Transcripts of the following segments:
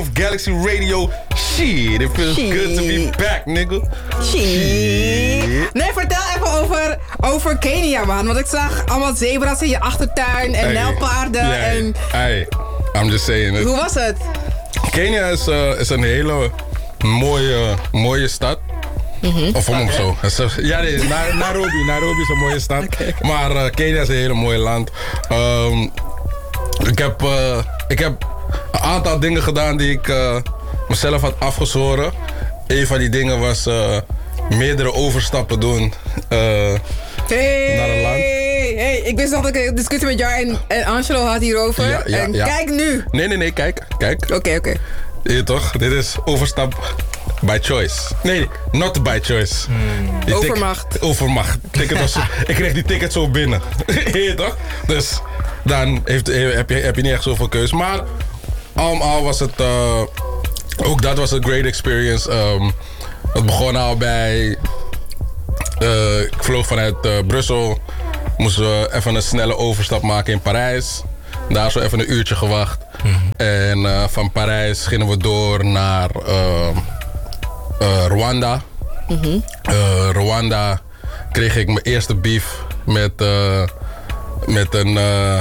of Galaxy Radio. Shit, it feels good to be back, nigga. Shit. Nee, vertel even over Kenia, man. Want ik zag allemaal zebra's in je achtertuin en nijlpaarden. En... Hey, I'm just saying it. Hoe was het? Kenia is een hele mooie stad. Of om zo. Ja, nee, Nairobi is een mooie stad. Okay. Maar Kenia is een hele mooie land. Ik heb een aantal dingen gedaan die ik mezelf had afgezworen. Een van die dingen was meerdere overstappen doen naar een land. Hey, ik wist dat ik een discussie met jou en Angelo had hierover. Ja. Kijk nu. Nee, kijk. Oké. Hier toch? Dit is overstap by choice. Nee, not by choice. Overmacht. Ik kreeg die ticket zo binnen. Hier toch? Dus dan heb je niet echt zoveel keus. Maar allemaal was het... ook dat was een great experience. Het begon al bij... ik vloog vanuit Brussel. Moesten we even een snelle overstap maken in Parijs. Daar zo even een uurtje gewacht. En van Parijs gingen we door naar Rwanda. Rwanda kreeg ik mijn eerste beef met een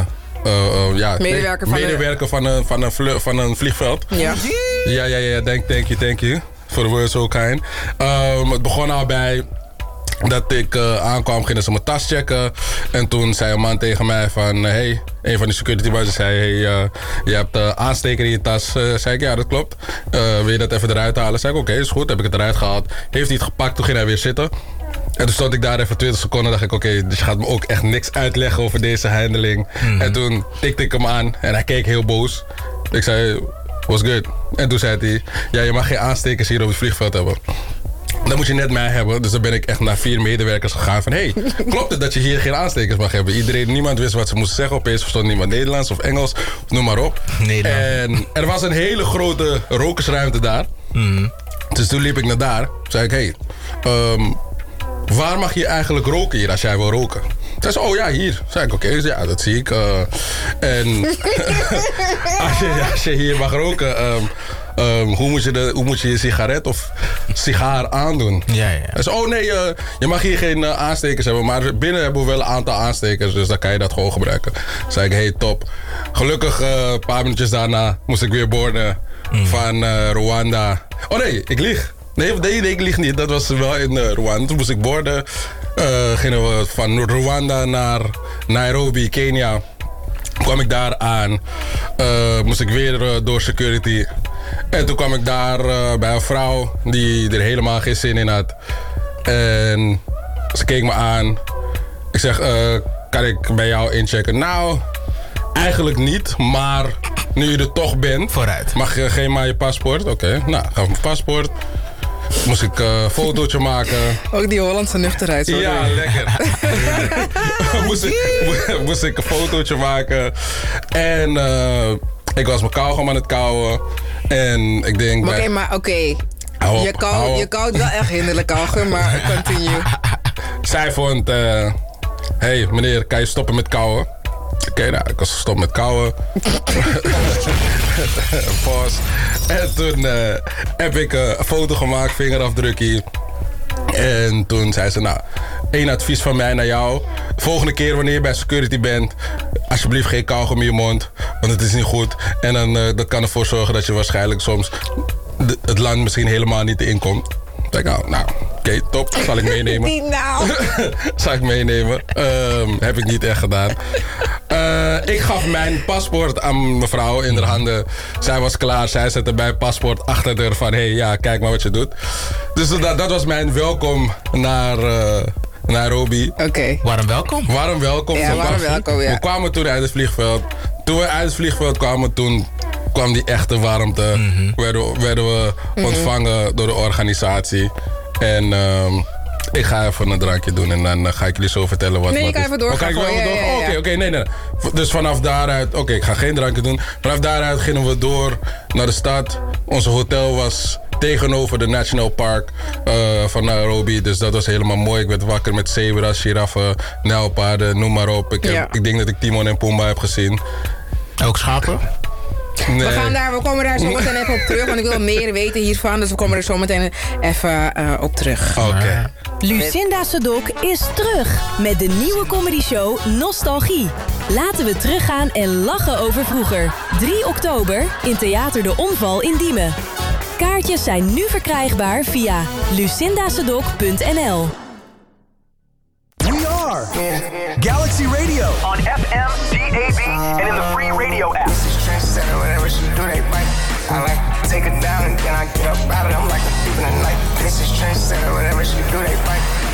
medewerker van een vliegveld. Ja. Ja, thank you. For the word so kind. Het begon al bij dat ik aankwam, gingen ze mijn tas checken. En toen zei een man tegen mij van... Hey, een van de security boys zei... Hey, je hebt aansteker in je tas. Zei ik, ja, dat klopt. Wil je dat even eruit halen? Zei ik, oké, is goed. Heb ik het eruit gehaald. Heeft hij het gepakt, toen ging hij weer zitten. En toen stond ik daar even 20 seconden. Dacht ik, oké, dus je gaat me ook echt niks uitleggen over deze handeling. En toen tikte ik hem aan. En hij keek heel boos. Ik zei, what's good? En toen zei hij... Ja, je mag geen aanstekers hier op het vliegveld hebben. Dan moet je net mij hebben. Dus dan ben ik echt naar 4 medewerkers gegaan van... Hey, klopt het dat je hier geen aanstekers mag hebben? Niemand wist wat ze moesten zeggen. Opeens verstond niemand Nederlands of Engels. Of noem maar op. En er was een hele grote rokersruimte daar. Dus toen liep ik naar daar. Zei ik, hey, waar mag je eigenlijk roken hier als jij wil roken? Zei ze, oh ja, hier. Zei ik, oké, ja, dat zie ik. En als je hier mag roken... hoe moet je sigaret of sigaar aandoen? Ja. Dus, oh nee, je mag hier geen aanstekers hebben. Maar binnen hebben we wel een aantal aanstekers. Dus dan kan je dat gewoon gebruiken. Dus zei ik, hey, top. Gelukkig een paar minuutjes daarna moest ik weer boorden van Rwanda. Oh nee, ik lieg. Nee, ik lieg niet. Dat was wel in Rwanda. Toen moest ik boorden. Gingen we van Rwanda naar Nairobi, Kenia. Kwam ik daar aan. Moest ik weer door security. En toen kwam ik daar bij een vrouw die er helemaal geen zin in had. En ze keek me aan. Ik zeg, kan ik bij jou inchecken? Nou, eigenlijk niet. Maar nu je er toch bent... Vooruit. Geef maar je paspoort. Oké, nou, gaf mijn paspoort. Moest ik een fotootje maken. Ook die Hollandse nuchterheid. Sorry. Ja, lekker. moest ik een fotootje maken. En ik was mijn kauwgom aan het kauwen. En ik denk... Oké. Je kauwt wel echt hinderlijk kauwgom, maar continue. Zij vond... hey, meneer, kan je stoppen met kauwen? Oké, nou, ik was gestopt met kauwen. Pause. En toen heb ik een foto gemaakt, vingerafdrukje. En toen zei ze, nou, 1 advies van mij naar jou. Volgende keer wanneer je bij security bent, alsjeblieft geen kauwgom in je mond. Want het is niet goed. En dan dat kan ervoor zorgen dat je waarschijnlijk soms het land misschien helemaal niet inkomt. Ik denk, nou, oké, top. Zal ik meenemen. Niet nou. Zal ik meenemen. Heb ik niet echt gedaan. Ik gaf mijn paspoort aan mevrouw in haar handen. Zij was klaar. Zij zette mijn paspoort achter haar van... Hey, ja, kijk maar wat je doet. Dus dat was mijn welkom naar Nairobi. Oké. Warm welkom. Warm welkom. Ja, warm welkom, ja. We kwamen toen uit het vliegveld. Toen we uit het vliegveld kwamen, toen kwam die echte warmte. Werden we ontvangen door de organisatie. En ik ga even een drankje doen en dan ga ik jullie zo vertellen wat... Nee, ik ga even doorgaan. Oké, nee. Dus vanaf daaruit... Oké, ik ga geen drankje doen. Vanaf daaruit gingen we door naar de stad. Onze hotel was tegenover de National Park van Nairobi. Dus dat was helemaal mooi. Ik werd wakker met zebra's, giraffen, nijlpaarden, noem maar op. Ik denk dat ik Timon en Pumbaa heb gezien. Ook schapen? Nee. We komen daar zo meteen even op terug. Want ik wil meer weten hiervan. Dus we komen er zo meteen even op terug. Oké. Lucinda Sedok is terug met de nieuwe comedyshow Nostalgie. Laten we teruggaan en lachen over vroeger. 3 oktober in Theater de Omval in Diemen. Kaartjes zijn nu verkrijgbaar via lucindasedok.nl. We are Galaxy Radio on FM, DAB, and in the free radio app. I like take it down and then I get up out of it. I'm like a thief in the night. This is trendsetter, whatever she do, they fight.